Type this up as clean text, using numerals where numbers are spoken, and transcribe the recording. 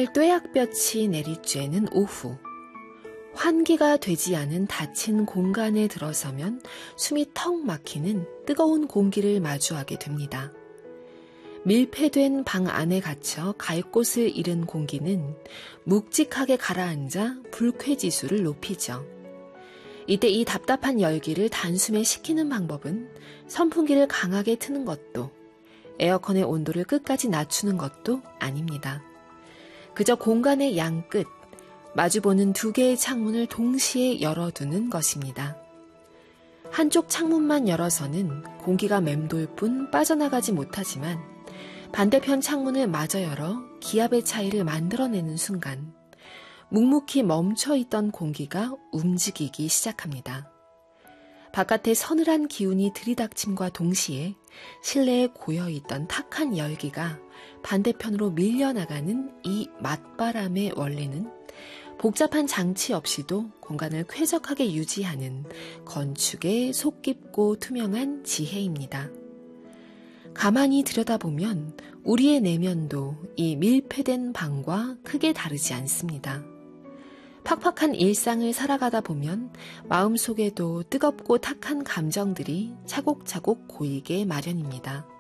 햇살 뙤약볕이 내리쬐는 오후. 환기가 되지 않은 닫힌 공간에 들어서면 숨이 턱 막히는 뜨거운 공기를 마주하게 됩니다. 밀폐된 방 안에 갇혀 갈 곳을 잃은 공기는 묵직하게 가라앉아 불쾌지수를 높이죠. 이때 이 답답한 열기를 단숨에 식히는 방법은 선풍기를 강하게 트는 것도 에어컨의 온도를 끝까지 낮추는 것도 아닙니다. 그저 공간의 양끝, 마주보는 두 개의 창문을 동시에 열어두는 것입니다. 한쪽 창문만 열어서는 공기가 맴돌 뿐 빠져나가지 못하지만 반대편 창문을 마저 열어 기압의 차이를 만들어내는 순간 묵묵히 멈춰있던 공기가 움직이기 시작합니다. 바깥의 서늘한 기운이 들이닥침과 동시에 실내에 고여있던 탁한 열기가 반대편으로 밀려나가는 이 맞바람의 원리는 복잡한 장치 없이도 공간을 쾌적하게 유지하는 건축의 속 깊고 투명한 지혜입니다. 가만히 들여다보면 우리의 내면도 이 밀폐된 방과 크게 다르지 않습니다. 팍팍한 일상을 살아가다 보면 마음속에도 뜨겁고 탁한 감정들이 차곡차곡 고이게 마련입니다.